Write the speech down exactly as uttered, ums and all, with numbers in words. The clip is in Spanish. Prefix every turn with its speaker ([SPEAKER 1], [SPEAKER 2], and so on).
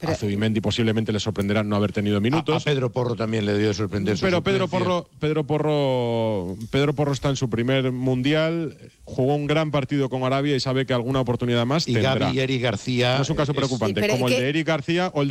[SPEAKER 1] A Zubimendi posiblemente le sorprenderá no haber tenido minutos.
[SPEAKER 2] A, a Pedro Porro también le debió de sorprender su
[SPEAKER 1] Pero Pedro
[SPEAKER 2] suplencia.
[SPEAKER 1] Porro, Pedro Porro, Pedro Porro está en su primer mundial, jugó un gran partido con Arabia y sabe que alguna oportunidad más
[SPEAKER 2] y
[SPEAKER 1] tendrá.
[SPEAKER 2] Gavi y Eric García.
[SPEAKER 1] No es un caso preocupante,
[SPEAKER 3] Sí,
[SPEAKER 1] como
[SPEAKER 3] es
[SPEAKER 1] el
[SPEAKER 3] que-
[SPEAKER 1] de Eric García o el de